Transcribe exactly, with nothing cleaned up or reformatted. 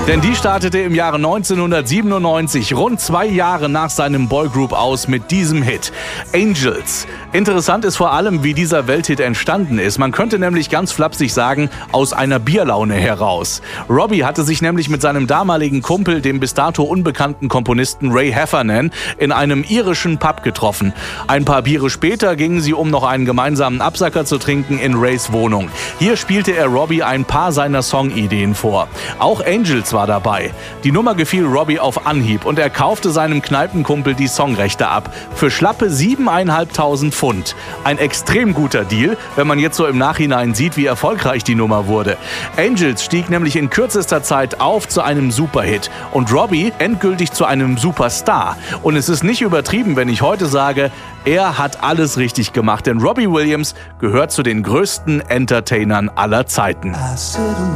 Denn die startete im Jahre neunzehnhundertsiebenundneunzig, rund zwei Jahre nach seinem Boygroup aus mit diesem Hit. Angels. Interessant ist vor allem, wie dieser Welthit entstanden ist. Man könnte nämlich ganz flapsig sagen, aus einer Bierlaune heraus. Robbie hatte sich nämlich mit seinem damaligen Kumpel, dem bis dato unbekannten Komponisten Ray Heffernan, in einem irischen Pub getroffen. Ein paar Biere später gingen sie, um noch einen gemeinsamen Absacker zu trinken, in Rays Wohnung. Hier spielte er Robbie ein paar seiner Songideen vor. Auch Angels war dabei. Die Nummer gefiel Robbie auf Anhieb und er kaufte seinem Kneipenkumpel die Songrechte ab. Für schlappe siebentausendfünfhundert Pfund. Ein extrem guter Deal, wenn man jetzt so im Nachhinein sieht, wie erfolgreich die Nummer wurde. Angels stieg nämlich in kürzester Zeit auf zu einem Superhit und Robbie endgültig zu einem Superstar. Und es ist nicht übertrieben, wenn ich heute sage, er hat alles richtig gemacht, denn Robbie Williams gehört zu den größten Entertainern aller Zeiten.